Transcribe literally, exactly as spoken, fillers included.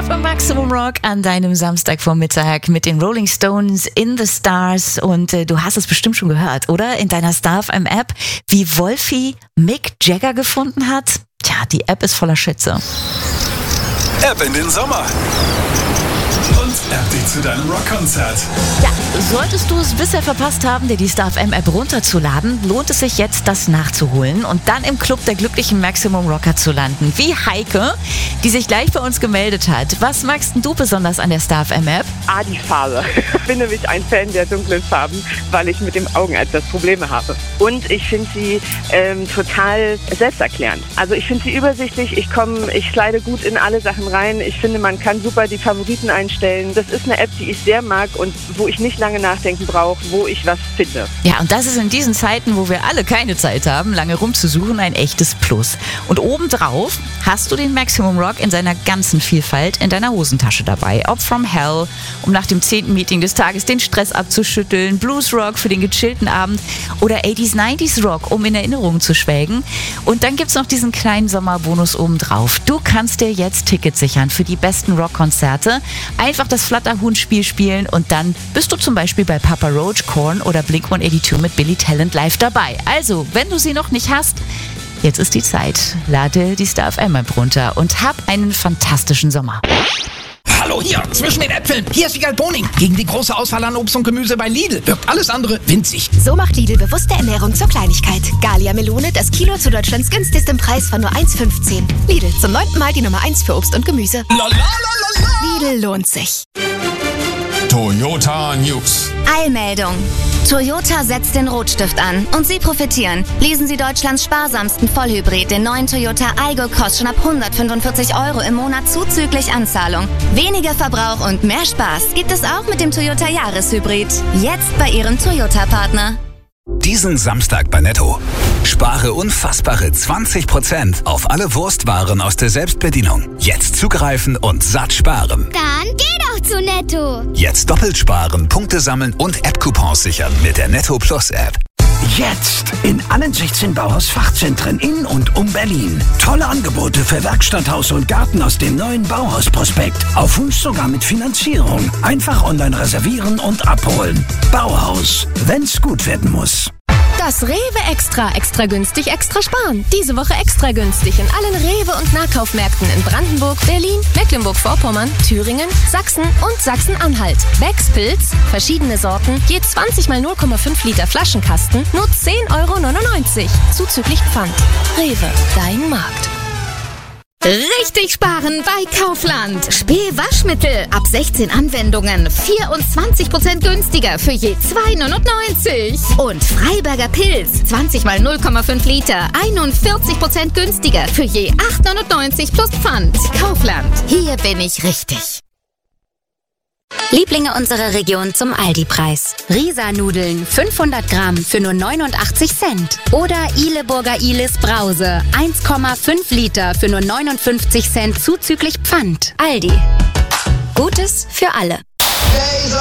Love am Maximum Rock an deinem Samstagvormittag mit den Rolling Stones in the Stars. Und äh, du hast es bestimmt schon gehört, oder? In deiner Star F M App, wie Wolfi Mick Jagger gefunden hat. Tja, die App ist voller Schätze. App in den Sommer. Und App dich zu deinem Rockkonzert. Ja, solltest du es bisher verpasst haben, dir die Star F M App runterzuladen, lohnt es sich jetzt, das nachzuholen und dann im Club der glücklichen Maximum Rocker zu landen. Wie Heike, die sich gleich bei uns gemeldet hat. Was magst denn du besonders an der Star F M App? Ah, die Farbe. Ich bin nämlich ein Fan der dunklen Farben, weil ich mit dem Augeneinsatz Probleme habe. Und ich finde sie ähm, total selbsterklärend. Also ich finde sie übersichtlich, ich komme, ich slide gut in alle Sachen rein. Ich finde, man kann super die Favoriten einstellen. Das ist eine App, die ich sehr mag und wo ich nicht lange nachdenken brauche, wo ich was finde. Ja, und das ist in diesen Zeiten, wo wir alle keine Zeit haben, lange rumzusuchen, ein echtes Plus. Und obendrauf hast du den Maximum Rock in seiner ganzen Vielfalt in deiner Hosentasche dabei. Ob From Hell, um nach dem zehnten Meeting des Tages den Stress abzuschütteln, Blues Rock für den gechillten Abend oder achtziger, neunziger Rock, um in Erinnerungen zu schwelgen. Und dann gibt's noch diesen kleinen Sommerbonus obendrauf. Du kannst dir jetzt Tickets sichern für die besten Rockkonzerte. Einfach das Flatterhuhn-Spiel spielen und dann bist du zum Beispiel bei Papa Roach, Korn oder Blink hundertzweiundachtzig mit Billy Talent live dabei. Also, wenn du sie noch nicht hast, jetzt ist die Zeit. Lade die Star F M App runter und hab einen fantastischen Sommer. Hallo hier, zwischen den Äpfeln. Hier ist Wiegald Boning. Gegen die große Auswahl an Obst und Gemüse bei Lidl wirkt alles andere winzig. So macht Lidl bewusste Ernährung zur Kleinigkeit. Gallia Melone, das Kilo zu Deutschlands günstigstem Preis von nur eins fünfzehn. Lidl, zum neunten Mal die Nummer eins für Obst und Gemüse. La, la, la, la, la. Lidl lohnt sich. Toyota News. Eilmeldung. Toyota setzt den Rotstift an und Sie profitieren. Lesen Sie Deutschlands sparsamsten Vollhybrid, den neuen Toyota Aygo, kostet schon ab hundertfünfundvierzig Euro im Monat zuzüglich Anzahlung. Weniger Verbrauch und mehr Spaß gibt es auch mit dem Toyota Jahreshybrid. Jetzt bei Ihrem Toyota-Partner. Diesen Samstag bei Netto. Spare unfassbare zwanzig Prozent auf alle Wurstwaren aus der Selbstbedienung. Jetzt zugreifen und satt sparen. Dann geh doch zu Netto. Jetzt doppelt sparen, Punkte sammeln und App-Coupons sichern mit der Netto Plus App. Jetzt in allen sechzehn Bauhaus-Fachzentren in und um Berlin. Tolle Angebote für Werkstatt, Haus und Garten aus dem neuen Bauhaus-Prospekt. Auf Wunsch sogar mit Finanzierung. Einfach online reservieren und abholen. Bauhaus, wenn's gut werden muss. Das Rewe Extra, extra günstig, extra sparen. Diese Woche extra günstig in allen Rewe- und Nahkaufmärkten in Brandenburg, Berlin, Mecklenburg-Vorpommern, Thüringen, Sachsen und Sachsen-Anhalt. Becks Pilz, verschiedene Sorten, je zwanzig mal null Komma fünf Liter Flaschenkasten, nur zehn Euro neunundneunzig. Zuzüglich Pfand. Rewe, dein Markt. Richtig sparen bei Kaufland. Spee-Waschmittel ab sechzehn Anwendungen. vierundzwanzig Prozent günstiger für je zwei neunundneunzig. Und Freiberger Pilz. zwanzig mal null Komma fünf Liter. einundvierzig Prozent günstiger für je acht neunundneunzig plus Pfand. Kaufland. Hier bin ich richtig. Lieblinge unserer Region zum Aldi-Preis. Risa-Nudeln fünfhundert Gramm für nur neunundachtzig Cent. Oder Ihleburger Ihles Brause eins Komma fünf Liter für nur neunundfünfzig Cent zuzüglich Pfand. Aldi. Gutes für alle.